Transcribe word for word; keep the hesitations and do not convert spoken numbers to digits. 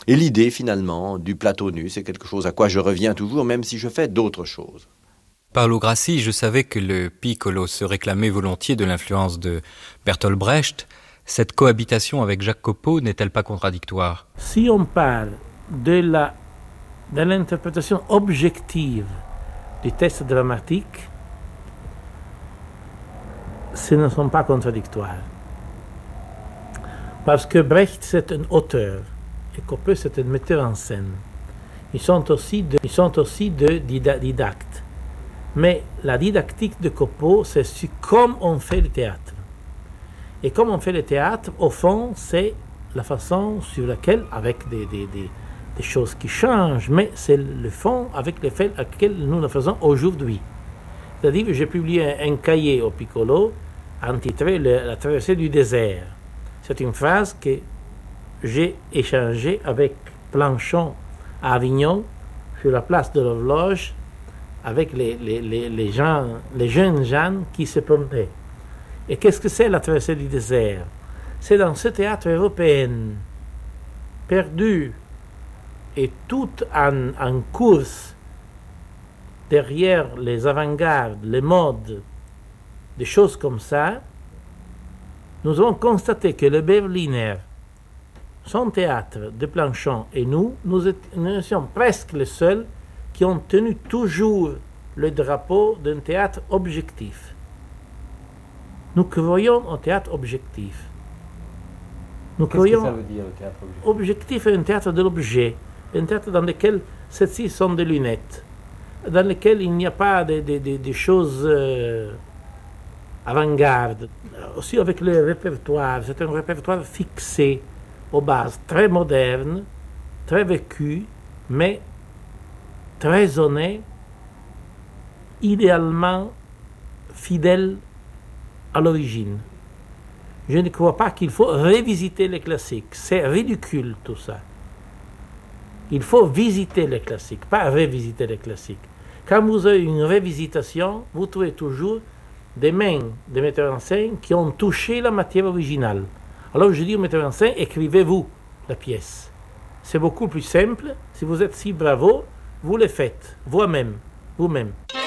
Et l'idée, finalement, du plateau nu, c'est quelque chose à quoi je reviens toujours, même si je fais d'autres choses. Paolo Grassi, je savais que le piccolo se réclamait volontiers de l'influence de Bertolt Brecht. Cette cohabitation avec Jacques Copeau n'est-elle pas contradictoire? Si on parle de, la, de l'interprétation objective du texte dramatique, ce ne sont pas contradictoires. Parce que Brecht, c'est un auteur, et Copeau, c'est un metteur en scène. Ils sont aussi deux, ils sont aussi deux didactes. Mais la didactique de Copeau, c'est sur comment on fait le théâtre. Et comme on fait le théâtre, au fond, c'est la façon sur laquelle, avec des, des, des, des choses qui changent, mais c'est le fond avec les faits auxquels nous le faisons aujourd'hui. C'est-à-dire que j'ai publié un, un cahier au Piccolo intitulé La traversée du désert. C'est une phrase que j'ai échangée avec Planchon à Avignon, sur la place de l'Horloge, avec les, les, les, les, gens, les jeunes gens qui se promenaient. Et qu'est-ce que c'est la traversée du désert? C'est dans ce théâtre européen, perdu et tout en, en course derrière les avant-gardes, les modes, des choses comme ça, nous avons constaté que le Berliner, son théâtre de Planchon et nous, nous étions presque les seuls qui ont tenu toujours le drapeau d'un théâtre objectif. Nous croyons au théâtre objectif. Nous Qu'est-ce croyons que ça veut dire, le théâtre objectif? Objectif est un théâtre de l'objet, un théâtre dans lequel celles-ci sont des lunettes, dans lequel il n'y a pas de, de, de, de choses euh, avant-garde. Aussi avec le répertoire, c'est un répertoire fixé aux bases, très moderne, très vécu, mais très honnête, idéalement fidèle à l'origine. Je ne crois pas qu'il faut revisiter les classiques. C'est ridicule tout ça. Il faut visiter les classiques, pas revisiter les classiques. Quand vous avez une révisitation, vous trouvez toujours des mains des metteurs en scène qui ont touché la matière originale. Alors je dis aux metteurs en scène, écrivez-vous la pièce. C'est beaucoup plus simple. Si vous êtes si bravo, vous le faites, vous-même, vous-même.